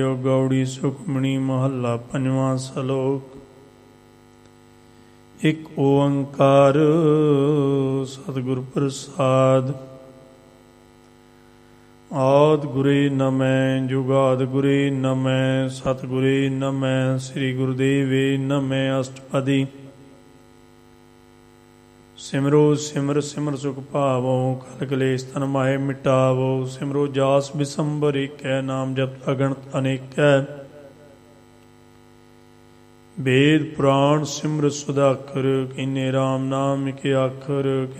ਗੌੜੀ ਸੁਖਮਣੀ ਮਹੱਲਾ ਪੰਜਵਾਂ ਸ਼ਲੋਕ। ਇੱਕ ਓੰਕਾਰ ਸਤਿਗੁਰ ਪ੍ਰਸਾਦ। ਆਦਿ ਗੁਰੇ ਨਮੈ ਜੁਗਾਦਿ ਗੁਰੇ ਨਮੈ ਸਤਿਗੁਰੇ ਨਮੈ ਸ੍ਰੀ ਗੁਰੁਦੇਵੇ ਨਮੈ। ਅਸ਼ਟਪਦੀ। ਸਿਮਰੋ ਸਿਮਰ ਸਿਮਰ ਸੁਖ ਭਾਵੋ ਕਲ ਕਲੇਸ਼ ਤਨ ਮਾਹੇ ਮਿਟਾਵੋ। ਸਿਮਰੋ ਜਾਸ ਬਿਸੰਬਰ ਏਕੈ ਨਾਮ ਜਪਤ ਅਗਣਤ ਅਨੇਕੈ। ਵੇਦ ਪੁਰਾਣ ਸਿਮਰ ਸੁਦਾਖਰ ਕੀਨੇ ਰਾਮ ਨਾਮ ਇਕ ਆਖਰ।